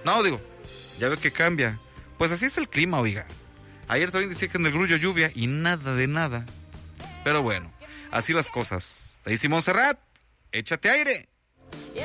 No, digo, ya ve que cambia. Pues así es el clima, oiga. Ayer también decía que en el Grullo lluvia y nada de nada. Pero bueno, así las cosas. Te dice Montserrat, échate aire.